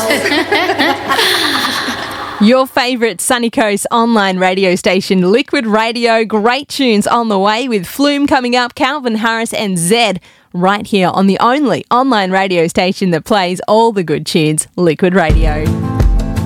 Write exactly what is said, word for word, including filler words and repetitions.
Your favourite Sunny Coast online radio station, Liquid Radio. Great tunes on the way with Flume coming up, Calvin Harris and Zed right here on the only online radio station that plays all the good tunes, Liquid Radio.